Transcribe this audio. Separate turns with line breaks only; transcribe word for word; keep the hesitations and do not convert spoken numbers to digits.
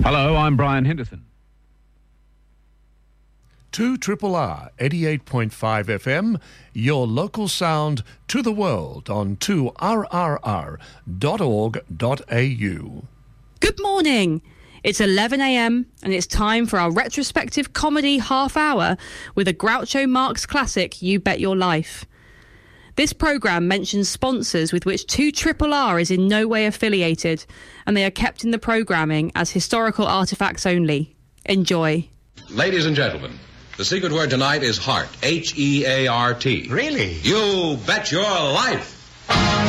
Hello, I'm Brian Henderson.
two Triple R, eighty-eight point five F M, your local sound to the world on two R R R dot org dot A U.
Good morning. It's eleven a m and it's time for our retrospective comedy half hour with a Groucho Marx classic, You Bet Your Life. This programme mentions sponsors with which two Triple R is in no way affiliated, and they are kept in the programming as historical artefacts only. Enjoy.
Ladies and gentlemen, the secret word tonight is heart. H E A R T.
Really?
You bet your life.